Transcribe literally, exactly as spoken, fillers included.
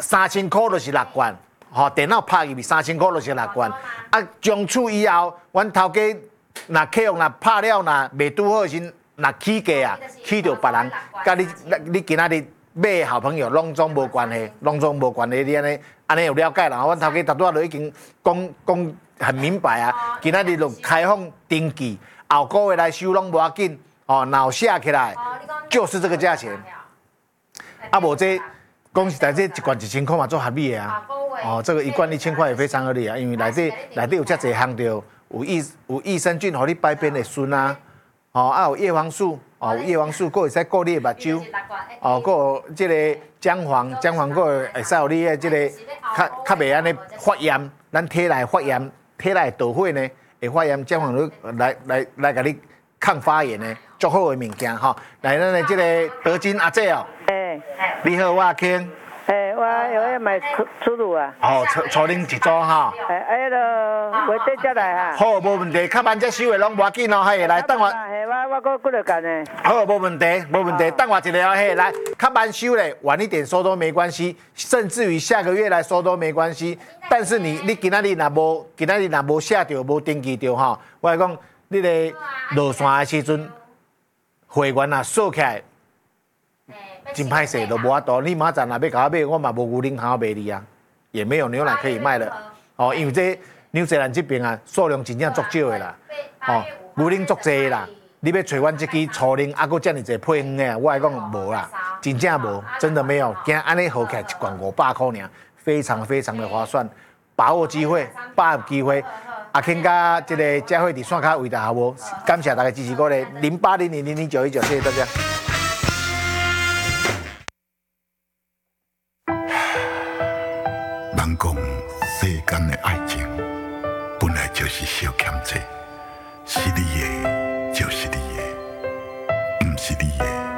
三千块就是六罐，吼、电脑拍入去三千块就是六罐。啊，从此以后，阮头家若客户若拍了，若袂拄好时，若起价啊，起着别人，甲你你今仔日买的好朋友，拢总无关系，拢总无关系。你安尼安尼有了解啦？阮头家头拄仔就已经讲讲很明白啊，今仔日就开放登记，后个月来收拢无要紧。哦，然后写起来就是这个价钱。啊，无这讲实在，这一罐一千块嘛，做合理的啊。哦，这个一罐一千块也非常合理啊，因为内底内底有遮侪项着，有益有益生菌，互你排便会顺啊。哦，啊有叶黄素，哦有叶黄素，佫会使顾你的目睭。哦，佫有即个姜黄，姜黄佫会使互你的即个较较袂安尼发炎，咱体内发炎，体内倒血呢会发炎，姜黄来来来甲你抗发炎的足好的物件吼。来，咱的即个德金阿姐哦， 哎， 你好，我阿卿。 哎，我有要买出出入啊。 哦，初初恁一组哈。 哎，哎，就月底才来哈。 好，无问题，较慢才收的拢无要紧哦，嘿，来等我。 嘿，我我过过来干呢。 好，无问题，无问题，等我一下哦，嘿，来，较慢收嘞，晚一点收都没关系，甚至于下个月来收都没关系。但是你你今仔日若无，今仔日若无写着，无登记着吼，我来讲，你咧落山的时阵，会员啊锁起来。真歹势，都无法度。你明仔载若要甲我买，我嘛无牛奶通卖你啊，也没有牛奶可以卖了。哦，因为这纽西兰这边啊，数量真正足少的啦。哦，牛奶足济啦。你要找阮这支粗奶，还佫遮尔济配方的，我来讲无啦，真正无，真的没有。今安尼合起来一罐五百块尔，非常非常的划算，把握机会，把握机会。阿卿甲这个佳慧伫线卡为大好无？感谢大家支持鼓励，零八零零零零九一九，谢谢大家。 人讲世间的爱情本来就是小欠债，是你的，就是你的，不是你的。